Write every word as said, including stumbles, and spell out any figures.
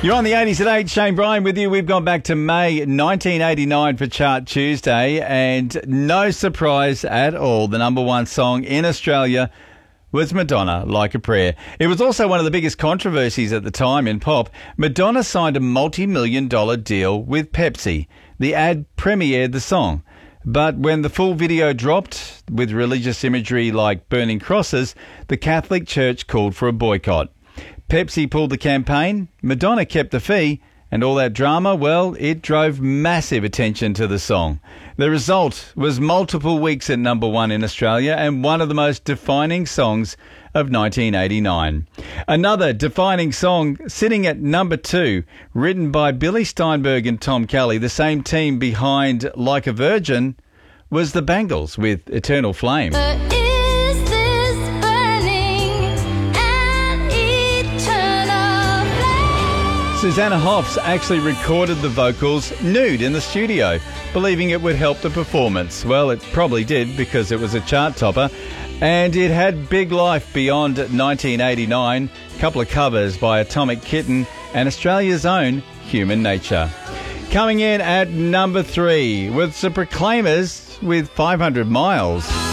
You're on the eighties at eight. Shane Bryan with you. We've gone back to May nineteen eighty-nine for Chart Tuesday, and no surprise at all, the number one song in Australia was Madonna, Like a Prayer. It was also one of the biggest controversies at the time in pop. Madonna signed a multi-million dollar deal with Pepsi. The ad premiered the song. But when the full video dropped, with religious imagery like burning crosses, the Catholic Church called for a boycott. Pepsi pulled the campaign, Madonna kept the fee, and all that drama, well, it drove massive attention to the song. The result was multiple weeks at number one in Australia and one of the most defining songs of nineteen eighty-nine. Another defining song sitting at number two, written by Billy Steinberg and Tom Kelly, the same team behind Like a Virgin, was the Bangles with Eternal Flame. Susanna Hoffs actually recorded the vocals nude in the studio, believing it would help the performance. Well, it probably did because it was a chart topper, and it had big life beyond nineteen eighty-nine. A couple of covers by Atomic Kitten and Australia's own Human Nature. Coming in at number three with the Proclaimers with five hundred miles.